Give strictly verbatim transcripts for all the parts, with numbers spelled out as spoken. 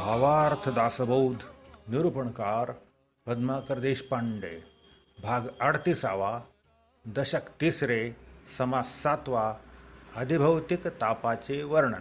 भावार्थ दासबोध निरूपणकार पद्माकर देशपांडे भाग अडतीसावा दशक तिसरे समास सातवा अधिभौतिक तापाचे वर्णन.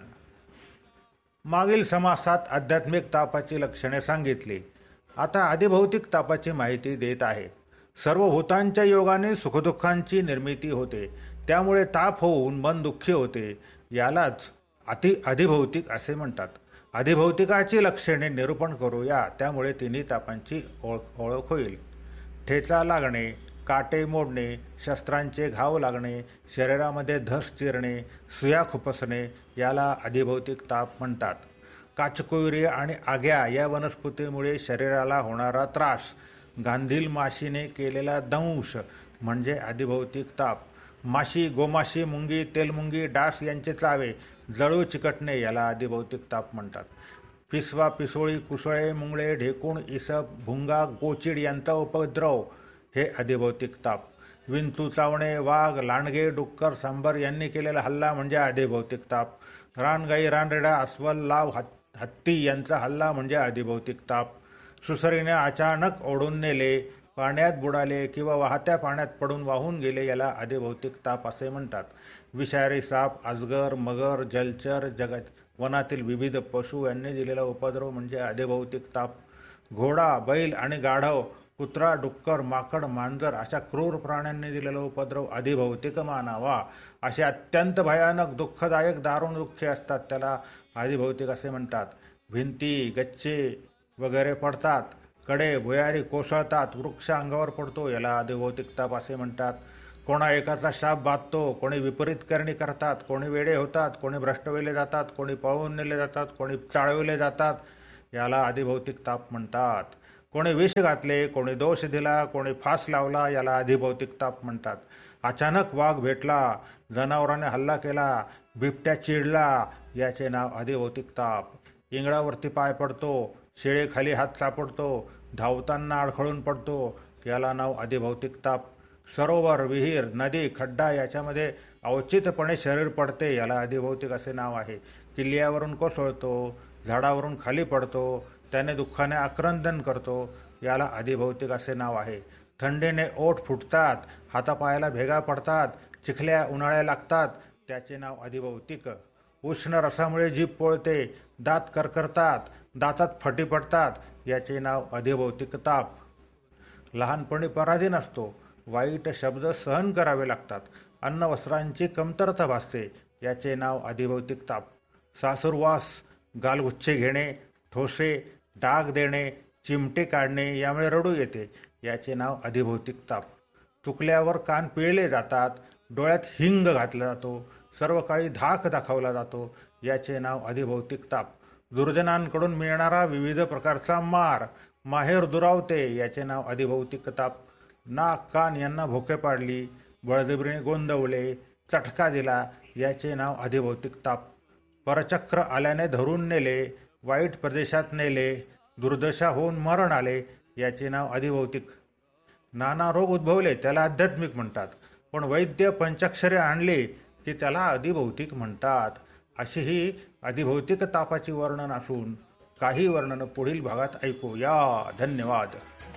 मागील समासात आध्यात्मिक तापाची लक्षणे सांगितली. आता अधिभौतिक तापाची माहिती देत आहे. सर्व भूतांच्या योगाने सुखदुःखांची निर्मिती होते, त्यामुळे ताप होऊन मन दुःखी होते. यालाच अति अधिभौतिक असे म्हणतात. अधिभौतिकाची लक्षणे निरूपण करूया, त्यामुळे तिन्ही तापांची ओळख ओळख होईल. ठेचा लागणे, काटे मोडणे, शस्त्रांचे घाव लागणे, शरीरामध्ये धस चिरणे, सुया खुपसणे याला अधिभौतिक ताप म्हणतात. काचकुयरी आणि आग्या या वनस्पतीमुळे शरीराला होणारा त्रास, गांधील माशीने केलेला दंश म्हणजे अधिभौतिक ताप. माशी, गोमाशी, मुंगी, तेलमुंगी, डास यांचे चावे, जळू चिकटणे याला अधिभौतिक ताप म्हणतात. पिसवा, पिसोळी, कुसळे, मुंगळे, ढेकूण, इसप, भुंगा, गोचिड यांचा उपद्रव हे अधिभौतिक ताप. विंचू चावणे, वाघ, लांडगे, डुक्कर, सांबर यांनी केलेला हल्ला म्हणजे अधिभौतिक ताप. रानगाई, रानरेडा, अस्वल, लाव, हत्ती यांचा हल्ला म्हणजे अधिभौतिक ताप. सुसरीने अचानक ओढून नेले, पाण्यात बुडाले किंवा वाहत्या पाण्यात पडून वाहून गेले याला अधिभौतिक ताप असे म्हणतात. विषारी साप, अजगर, मगर, जलचर, जगत वनातील विविध पशु यांनी दिलेला उपद्रव म्हणजे अधिभौतिक ताप. घोडा, बैल आणि गाढव, कुत्रा, डुक्कर, माकड, मांजर अशा क्रूर प्राण्यांनी दिलेला उपद्रव अधिभौतिक मानावा. असे अत्यंत भयानक दुःखदायक दारुण दुःखे असतात, त्याला अधिभौतिक असे म्हणतात. भिंती, गच्चे वगैरे पडतात, कडे भुयारी कोसळतात, वृक्ष अंगावर पडतो याला अधिभौतिक ताप असे म्हणतात. कोणा एकाचा शाप बाधतो, कोणी विपरीत करणी करतात, कोणी वेडे होतात, कोणी भ्रष्टविले जातात, कोणी पळवून नेले जातात, कोणी चाळविले जातात याला अधिभौतिक ताप म्हणतात. कोणी विष घातले, कोणी दोष दिला, कोणी फास लावला याला अधिभौतिक ताप म्हणतात. अचानक वाघ भेटला, जनावराने हल्ला केला, बिबट्या चिडला याचे नाव अधिभौतिक ताप. इंगळावरती पाय पडतो, शेळेखाली हात सापडतो, धावताना अडखळून पडतो याला नाव अधिभौतिक ताप. सरोवर, विहीर, नदी, खड्डा याच्यामध्ये अवचितपणे शरीर पडते याला अधिभौतिक असे नाव आहे. किल्ल्यावरून कोसळतो, झाडावरून खाली पडतो, त्याने दुःखाने आक्रंदन करतो याला अधिभौतिक असे नाव आहे. थंडीने ओठ फुटतात, हातापायाला भेगा पडतात, चिखल्या उन्हाळ्या लागतात त्याचे नाव अधिभौतिक. उष्ण रसामुळे जीभ पोळते, दात करकरतात, दातात फटी पडतात याचे नाव अधिभौतिक ताप. लहानपणी पराधीन असतो, वाईट शब्द सहन करावे लागतात, अन्न वस्त्रांची कमतरता भासते याचे नाव अधिभौतिक ताप. सासुरवास, गालगुच्छे घेणे, ठोसे, डाग देणे, चिमटे काढणे यामुळे रडू येते याचे नाव अधिभौतिक ताप. चुकल्यावर कान पिळले जातात, डोळ्यात हिंग घातला जातो, सर्व काळी धाक दाखवला जातो याचे नाव अधिभौतिक ताप. दुर्जनांकडून मिळणारा विविध प्रकारचा मार, माहेर दुरावते याचे नाव अधिभौतिक ताप. नाक, कान यांना भोके पाडली, बळजबरीने गोंदवले, चटका दिला याचे नाव अधिभौतिक ताप. परचक्र आल्याने धरून नेले, वाईट प्रदेशात नेले, दुर्दशा होऊन मरण आले याचे नाव अधिभौतिक. नाना रोग उद्भवले त्याला आध्यात्मिक म्हणतात, पण वैद्य पंचाक्षरे आणले की त्याला अधिभौतिक म्हणतात. अशी ही अधिभौतिक तापाची वर्णन असून काही वर्णन पुढील भागात ऐकूया. धन्यवाद.